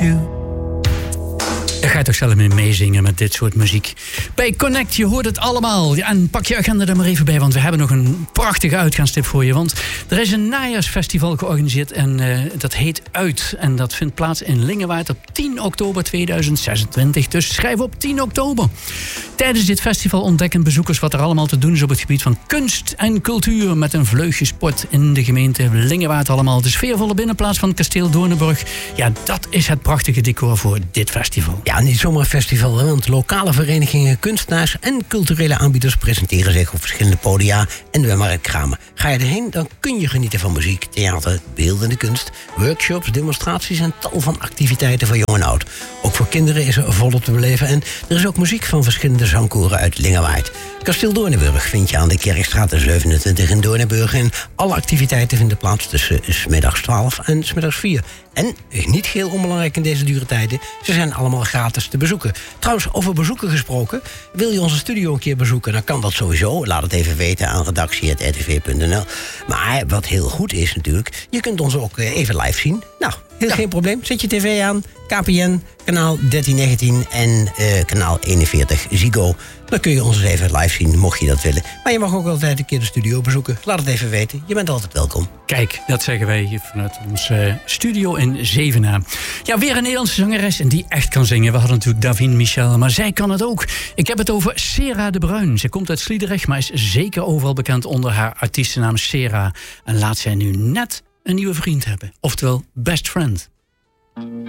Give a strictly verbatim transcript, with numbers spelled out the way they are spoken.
you. Daar ga je toch zelf mee meezingen met dit soort muziek. Bij Connect, je hoort het allemaal. Ja, en pak je agenda er maar even bij, want we hebben nog een prachtige uitgaanstip voor je. Want er is een najaarsfestival georganiseerd en uh, dat heet Uit. En dat vindt plaats in Lingewaard op tien oktober tweeduizend zesentwintig. Dus schrijf op tien oktober. Tijdens dit festival ontdekken bezoekers wat er allemaal te doen is op het gebied van kunst en cultuur. Met een vleugje sport in de gemeente Lingewaard allemaal. De sfeervolle binnenplaats van het kasteel Doornenburg. Ja, dat is het prachtige decor voor dit festival. Ja, niet zomaar een festival, want lokale verenigingen, kunstenaars en culturele aanbieders presenteren zich op verschillende podia en bij marktkramen. Ga je erheen, dan kun je genieten van muziek, theater, beeldende kunst, workshops, demonstraties en tal van activiteiten voor jong en oud. Ook voor kinderen is er volop te beleven en er is ook muziek van verschillende zangkoren uit Lingewaard. Kasteel Doornenburg vind je aan de Kerkstraat zevenentwintig in Doornenburg en alle activiteiten vinden plaats tussen 's middags twaalf en 's middags vier. En, niet heel onbelangrijk in deze dure tijden, ze zijn allemaal gratis te bezoeken. Trouwens, over bezoeken gesproken, wil je onze studio een keer bezoeken, dan kan dat sowieso. Laat het even weten aan redactie apenstaartje r t v punt n l. Maar wat heel goed is natuurlijk, je kunt ons ook even live zien. Nou, heel ja. geen probleem. Zet je tv aan, K P N, kanaal dertien negentien en uh, kanaal eenenveertig Ziggo. Dan kun je ons eens even live zien, mocht je dat willen. Maar je mag ook altijd een keer de studio bezoeken. Laat het even weten. Je bent altijd welkom. Kijk, dat zeggen wij hier vanuit onze uh, studio in Zevenaar. Ja, weer een Nederlandse zangeres en die echt kan zingen. We hadden natuurlijk Davine Michel, maar zij kan het ook. Ik heb het over Sera de Bruin. Ze komt uit Sliedrecht, maar is zeker overal bekend onder haar artiestennaam Sera. En laat zij nu net een nieuwe vriend hebben. Oftewel, best friend.